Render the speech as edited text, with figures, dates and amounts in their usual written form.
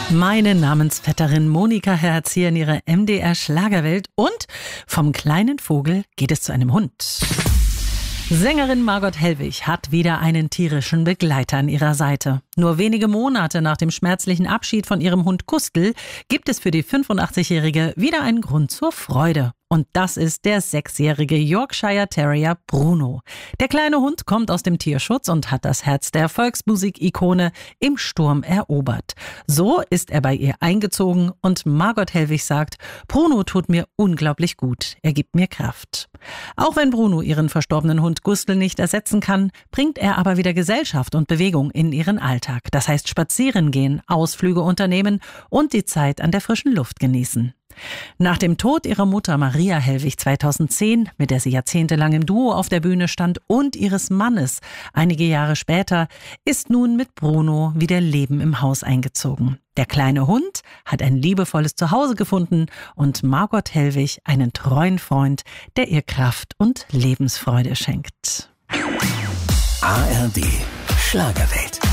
Meine Namensvetterin Monika Herz hier in ihrer MDR Schlagerwelt und vom kleinen Vogel geht es zu einem Hund. Sängerin Margot Hellwig hat wieder einen tierischen Begleiter an ihrer Seite. Nur wenige Monate nach dem schmerzlichen Abschied von ihrem Hund Gustl gibt es für die 85-Jährige wieder einen Grund zur Freude. Und das ist der 6-jährige Yorkshire Terrier Bruno. Der kleine Hund kommt aus dem Tierschutz und hat das Herz der Volksmusik-Ikone im Sturm erobert. So ist er bei ihr eingezogen und Margot Hellwig sagt, Bruno tut mir unglaublich gut, er gibt mir Kraft. Auch wenn Bruno ihren verstorbenen Hund Gustl nicht ersetzen kann, bringt er aber wieder Gesellschaft und Bewegung in ihren Alltag. Das heißt spazieren gehen, Ausflüge unternehmen und die Zeit an der frischen Luft genießen. Nach dem Tod ihrer Mutter Maria Hellwig 2010, mit der sie jahrzehntelang im Duo auf der Bühne stand, und ihres Mannes einige Jahre später, ist nun mit Bruno wieder Leben im Haus eingezogen. Der kleine Hund hat ein liebevolles Zuhause gefunden und Margot Hellwig einen treuen Freund, der ihr Kraft und Lebensfreude schenkt. ARD Schlagerwelt.